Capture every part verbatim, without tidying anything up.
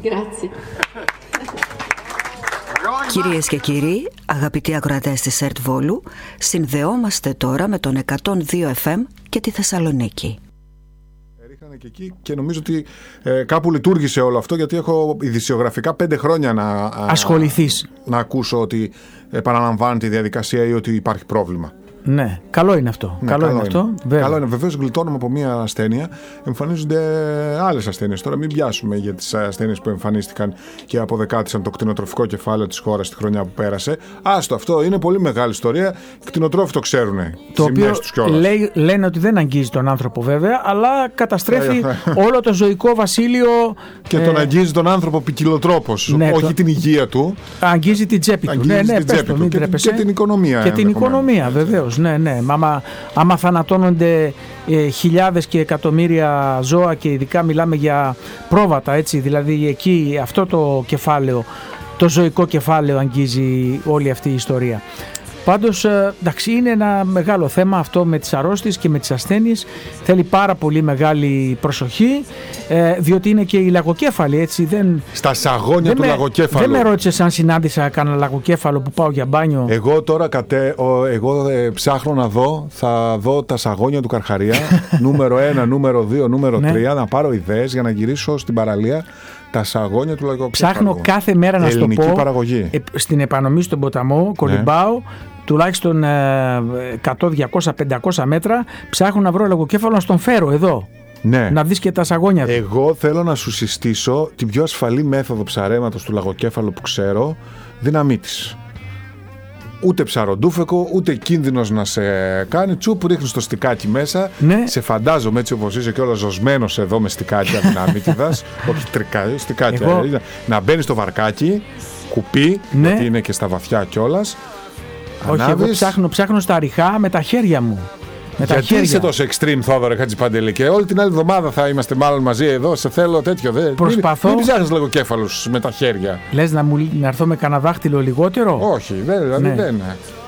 Κυρίες και κύριοι, αγαπητοί ακροατές της ΕΡΤ Βόλου, συνδεόμαστε τώρα με τον εκατόν δύο εφ εμ και τη Θεσσαλονίκη. Ρίχνανε και εκεί και νομίζω ότι ε, κάπου λειτουργήσε όλο αυτό, γιατί έχω ειδησιογραφικά πέντε χρόνια να ασχοληθείς. Να ακούσω ότι επαναλαμβάνεται η διαδικασία ή ότι υπάρχει πρόβλημα. Ναι, καλό είναι αυτό. Ναι, καλό, καλό είναι είναι αυτό. Βέβαια. Καλό είναι. Βεβαίως γλιτώνουμε από μία ασθένεια. Εμφανίζονται άλλες ασθένειες. Τώρα μην πιάσουμε για τις ασθένειες που εμφανίστηκαν και αποδεκάτησαν το κτηνοτροφικό κεφάλαιο της χώρας τη χρονιά που πέρασε. Άστο, αυτό είναι πολύ μεγάλη ιστορία. Οι κτηνοτρόφοι το ξέρουν. Το οποίο λέει, λένε ότι δεν αγγίζει τον άνθρωπο βέβαια, αλλά καταστρέφει όλο το ζωικό βασίλειο. Και ε... τον αγγίζει τον άνθρωπο ποικιλοτρόπως. Ναι, όχι το... την υγεία του. Αγγίζει την τσέπη του. Ναι, ναι, πες το, μην και, και την οικονομία. Και την οικονομία, βεβαίως. Ναι, ναι. Άμα, άμα θανατώνονται ε, χιλιάδες και εκατομμύρια ζώα και ειδικά μιλάμε για πρόβατα, έτσι, δηλαδή εκεί αυτό το κεφάλαιο, το ζωικό κεφάλαιο αγγίζει όλη αυτή η ιστορία. Πάντως, εντάξει, είναι ένα μεγάλο θέμα αυτό με τις αρρώστιες και με τις ασθένειες. Θέλει πάρα πολύ μεγάλη προσοχή, ε, διότι είναι και οι λαγοκέφαλοι, έτσι. Δεν, Στα σαγόνια δεν του με, λαγοκέφαλου. Δεν με ρώτησες αν συνάντησα κανένα λαγοκέφαλο που πάω για μπάνιο. Εγώ τώρα κατέ, ο, εγώ ε, ψάχνω να δω, θα δω τα σαγόνια του Καρχαρία, νούμερο ένα, νούμερο δύο, νούμερο τρία, να πάρω ιδέες για να γυρίσω στην παραλία. Τα σαγόνια του λαγοκέφαλου. Ψάχνω κάθε μέρα να σου το πω. Παραγωγή. Ε, στην επανομή στον ποταμό, κολυμπάω. Ναι. Τουλάχιστον εκατό, διακόσια, πεντακόσια μέτρα, ψάχνω να βρω λαγοκέφαλο να στον φέρω εδώ. Ναι. Να δεις και τα σαγόνια του. Εγώ θέλω να σου συστήσω την πιο ασφαλή μέθοδο ψαρέματος του λαγοκέφαλου που ξέρω, δυναμίτης. Ούτε ψαροντούφεκο, ούτε κίνδυνος να σε κάνει. Τσουπ, ρίχνεις το στικάκι μέσα. Ναι. Σε φαντάζομαι έτσι όπως είσαι και όλα ζωσμένος εδώ με στικάκια δυναμίτιδας. Όχι τρικάκι, στικάκια. Εγώ... Να μπαίνεις στο βαρκάκι, κουπί, ναι. Γιατί είναι και στα βαθιά κιόλας. Όχι, ανάβεις... εγώ ψάχνω, ψάχνω στα ριχά με τα χέρια μου. Με Γιατί τα χέρια. Είσαι τόσο extreme, Θόδωρε Χατζηπαντελή, και όλη την άλλη εβδομάδα θα είμαστε μάλλον μαζί εδώ. Σε θέλω τέτοιο. Δε. Προσπαθώ. Μην ψάχνεις λογοκέφαλους με τα χέρια. Λες να, μου, να έρθω με κανένα δάχτυλο λιγότερο. Όχι, δεν δηλαδή ναι. δεν.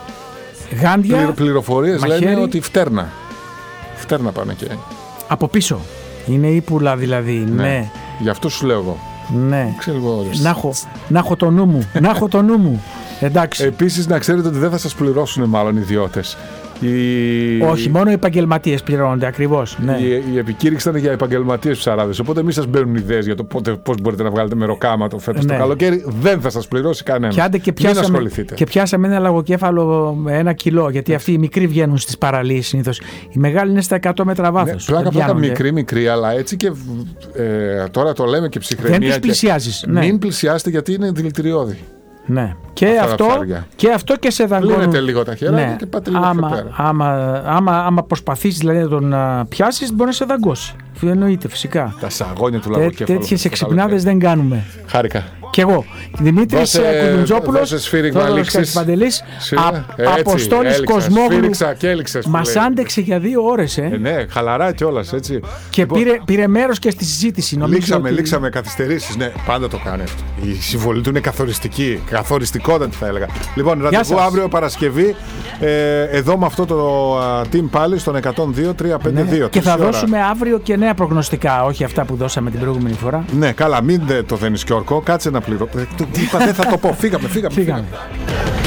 Γάντια. Πληρο, πληροφορίες μαχαίρι. Λένε ότι φτέρνα. Φτέρνα πάνε και. Από πίσω. Είναι ύπουλα δηλαδή. Ναι. ναι. Γι' αυτό σου λέω εγώ. Ναι. Ξέρω, να, έχω, να έχω το νου μου. να έχω το νου μου. Εντάξει. Επίσης να ξέρετε ότι δεν θα σας πληρώσουν μάλλον οι ιδιώτες. Η... Όχι, μόνο οι επαγγελματίες πληρώνονται ακριβώς. Ναι. Η, η επικήρυξη ήταν για επαγγελματίες ψαράδες. Οπότε μην σας μπαίνουν ιδέες για το πότε, πώς μπορείτε να βγάλετε μεροκάματο φέτος ναι. το καλοκαίρι. Δεν θα σας πληρώσει κανένα. Και, άντε και, πιάσαμε, και πιάσαμε ένα λαγοκέφαλο με ένα κιλό. Γιατί αυτοί οι μικροί βγαίνουν στις παραλίες συνήθως. Οι μεγάλοι είναι στα εκατό μέτρα βάθος. Ναι, πλάκα πλάκα μικρή, μικρή, αλλά έτσι και ε, τώρα το λέμε και ψυχραιμία. Δεν τους πλησιάζεις. Ναι. Μην πλησιάσετε γιατί είναι δηλητηριώδη. Ναι. Και αυτό, και αυτό και σε δαγκώνουν. Πλύνετε λίγο τα χέρια ναι. και πάτε λίγο άμα, πιο πέρα. Άμα, άμα, άμα προσπαθήσεις δηλαδή να τον πιάσεις, μπορεί να σε δαγκώσει. Εννοείται φυσικά. Τα σαγόνια του λαγοκέφαλου. Τέτοιες εξυπνάδες δεν κάνουμε. Χάρηκα. Κι εγώ. Δημήτρης Κουντουντζόπουλος, Θόδωρος Παντελής, Αποστόλης Κοσμόγλου. Μας άντεξε για δύο ώρες. Ε. Ε, ναι, χαλαρά κιόλας έτσι. Και λοιπόν, πήρε, πήρε μέρος και στη συζήτηση. Λήξαμε, ότι... λήξαμε καθυστερήσεις. Ναι, πάντα το κάνει αυτό. Η συμβολή του είναι καθοριστική. Καθοριστικότατη θα έλεγα. Λοιπόν, ραντεβού αύριο Παρασκευή. Ε, εδώ με αυτό το uh, team πάλι στον εκατόν δύο τρία πέντε δύο. Ναι. Και θα δώσουμε αύριο και νέα προγνωστικά. Όχι αυτά που δώσαμε την προηγούμενη φορά. Ναι, καλά, μην το δένεις και ορκό. Κάτσε να πληρώ. Δεν θα το πω. Φύγαμε, φύγαμε. φύγαμε. φύγαμε.